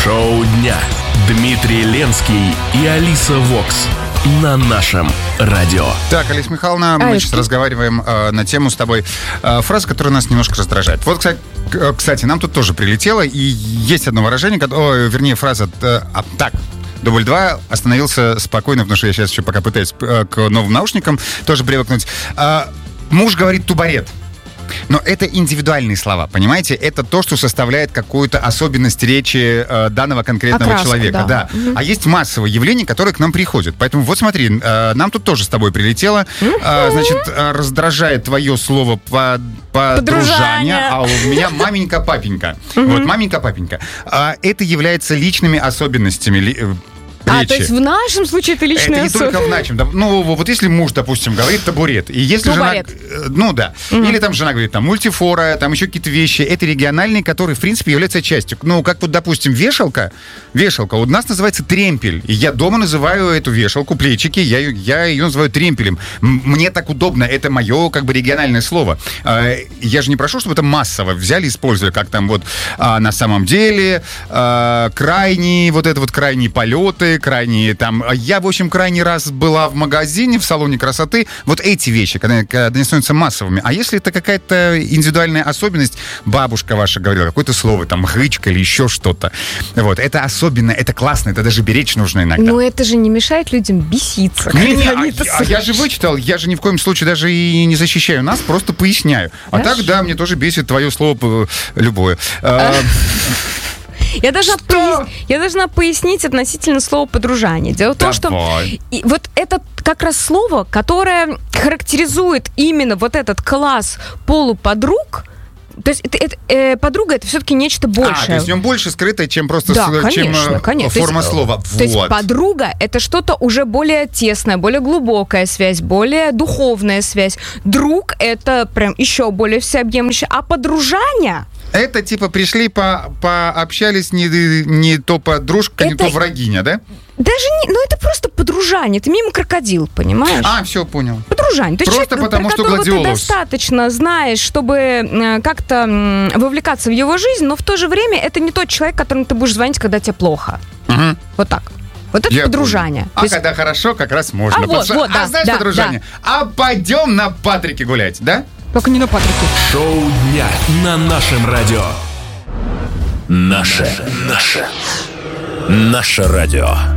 Шоу дня. Дмитрий Ленский и Алиса Вокс на нашем радио. Так, Алиса Михайловна, мы сейчас разговариваем на тему с тобой. Фраза, которая нас немножко раздражает. Вот, кстати, нам тут тоже прилетело, и есть одно выражение, фраза «так». Дубль 2 остановился спокойно, потому что я сейчас еще пока пытаюсь к новым наушникам тоже привыкнуть. Муж говорит «тубарет». Но это индивидуальные слова, понимаете? Это то, что составляет какую-то особенность речи данного конкретного окраску, человека. Да. Угу. А есть массовые явления, которые к нам приходят. Поэтому вот смотри, нам тут тоже с тобой прилетело. Значит, раздражает твое слово подружание, а у меня маменька-папенька. Вот, маменька-папенька. Это является личными особенностями речи. То есть в нашем случае это личная особенность. Это не только в нашем. Ну, вот если муж, допустим, говорит табурет, и если табурет. жена... Или там жена говорит, там, мультифора, там еще какие-то вещи, это региональные, которые, в принципе, являются частью. Ну, как вот, допустим, вешалка у нас называется тремпель. И я дома называю эту вешалку, плечики, я ее называю тремпелем. Мне так удобно, это мое, как бы, региональное слово. Я же не прошу, чтобы это массово взяли и использовали, как там вот на самом деле, крайние полеты, крайние там... Я, в общем, крайний раз была в магазине, в салоне красоты. Вот эти вещи, когда они становятся массовыми. А если это какая-то индивидуальная особенность, бабушка ваша говорила, какое-то слово, там, грычка или еще что-то. Вот, это особенно, это классно, это даже беречь нужно иногда. Но это же не мешает людям беситься. Я же вычитал, я же ни в коем случае даже и не защищаю нас, просто поясняю. А так, да, мне тоже бесит твое слово любое. Я должна пояснить относительно слова «подружание». Дело в том, что вот это как раз слово, которое характеризует именно вот этот класс полуподруг. То есть подруга — это все-таки нечто большее. То есть в нем больше скрытое, чем просто конечно. форма слова. То есть подруга — это что-то уже более тесное, более глубокая связь, более духовная связь. Друг — это прям еще более всеобъемлющее. А подружание... Это типа пришли, пообщались, не то подружка, не то врагиня, да? Даже не, это просто подружание. Ты мимо крокодил, понимаешь? Все, понял. Подружание. То есть просто человек, потому, что гладиолус. Ты достаточно знаешь, чтобы как-то вовлекаться в его жизнь, но в то же время это не тот человек, которому ты будешь звонить, когда тебе плохо. Угу. Вот так. Вот это подружание. Когда хорошо, как раз можно. Знаешь, подружание? Пойдем на Патрике гулять, да? Только не на Патрике. Шоу дня на нашем радио. Наше радио.